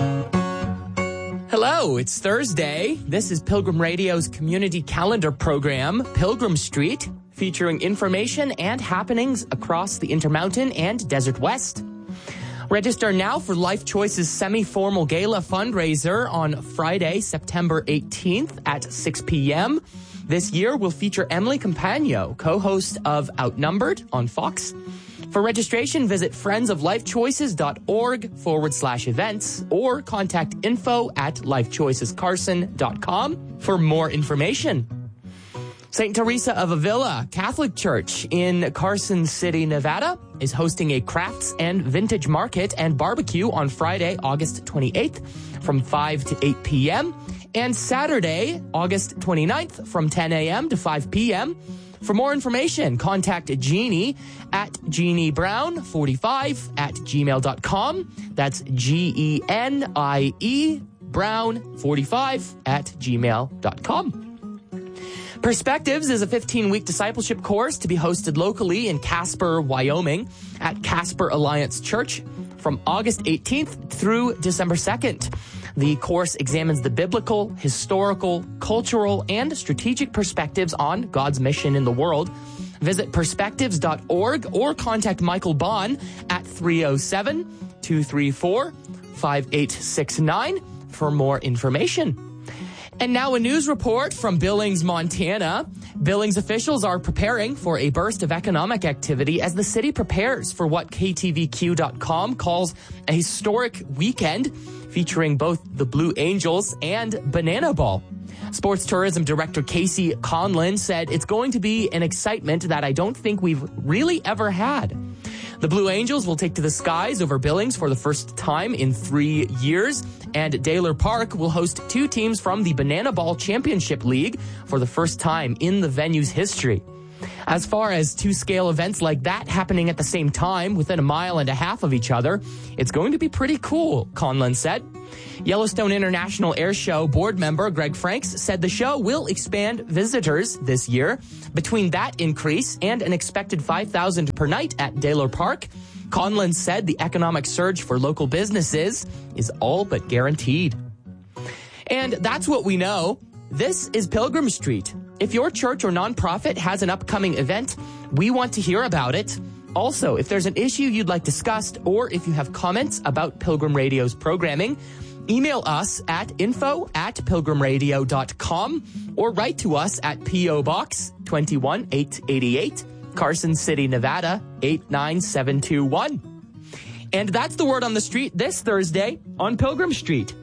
Hello, it's Thursday. This is Pilgrim Radio's community calendar program, Pilgrim Street, featuring information and happenings across the Intermountain and Desert West. Register now for Life Choice's semi-formal gala fundraiser on Friday, September 18th at 6 p.m. This year will feature Emily Campagno, co-host of Outnumbered on Fox. For registration, visit friendsoflifechoices.org/events or contact info@lifechoicescarson.com for more information. St. Teresa of Avila Catholic Church in Carson City, Nevada, is hosting a crafts and vintage market and barbecue on Friday, August 28th from 5 to 8 p.m. and Saturday, August 29th from 10 a.m. to 5 p.m. For more information, contact Jeannie at jeanniebrown45@gmail.com. That's GENIE Brown45@gmail.com. Perspectives is a 15-week discipleship course to be hosted locally in Casper, Wyoming at Casper Alliance Church from August 18th through December 2nd. The course examines the biblical, historical, cultural, and strategic perspectives on God's mission in the world. Visit perspectives.org or contact Michael Bond at 307-234-5869 for more information. And now a news report from Billings, Montana. Billings officials are preparing for a burst of economic activity as the city prepares for what KTVQ.com calls a historic weekend featuring both the Blue Angels and Banana Ball. Sports Tourism Director Casey Conlon said it's going to be an excitement that I don't think we've really ever had. The Blue Angels will take to the skies over Billings for the first time in 3 years, and Daylor Park will host 2 teams from the Banana Ball Championship League for the first time in the venue's history. As far as 2 scale events like that happening at the same time within a mile and a half of each other, it's going to be pretty cool, Conlon said. Yellowstone International Air Show board member Greg Franks said the show will expand visitors this year. Between that increase and an expected 5,000 per night at Daylor Park, Conlon said the economic surge for local businesses is all but guaranteed. And that's what we know. This is Pilgrim Street. If your church or nonprofit has an upcoming event, we want to hear about it. Also, if there's an issue you'd like discussed or if you have comments about Pilgrim Radio's programming, email us at info@pilgrimradio.com or write to us at P.O. Box 21888, Carson City, Nevada 89721. And that's the word on the street this Thursday on Pilgrim Street.